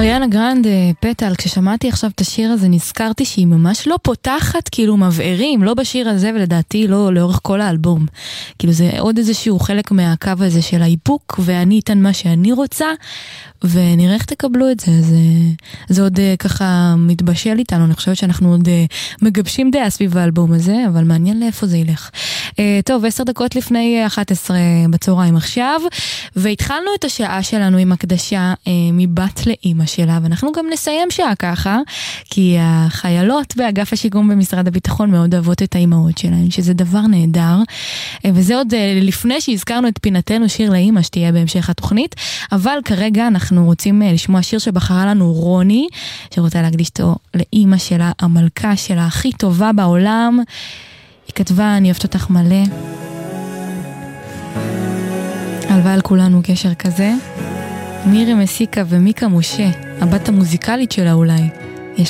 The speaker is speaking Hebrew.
אריאנה גרנד, פטל, כששמעתי עכשיו את השיר הזה נזכרתי שהיא ממש לא פותחת כאילו מבערים, לא בשיר הזה ולדעתי לא לאורך כל האלבום. כאילו זה עוד איזשהו חלק מהקו הזה של האיפוק, ואני אתן מה שאני רוצה, ונראה איך תקבלו את זה. זה עוד ככה מתבשל איתנו, אני חושבת שאנחנו עוד מגבשים דעה סביב האלבום הזה, אבל מעניין לאיפה זה ילך. טוב, 10 דקות לפני 11 בצהריים עכשיו, והתחלנו את השעה שלנו עם הקדשה מבת לאמא שלה, ואנחנו גם נסיים שעה ככה, כי החיילות באגף השיקום במשרד הביטחון מאוד אוהבות את האימהות שלהן, שזה דבר נהדר, וזה עוד לפני שהזכרנו את פינתנו שיר לאמא שתהיה בהמשך התוכנית, אבל כרגע אנחנו רוצים לשמוע שיר שבחרה לנו רוני, שרוצה להקדיש אותו לאמא שלה, המלכה שלה הכי טובה בעולם. היא כתבה, אני אוהבת אותך מלא, הלוואי על כולנו קשר כזה. מירי מסיקה ומיקה משה, הבת המוזיקלית שלה אולי.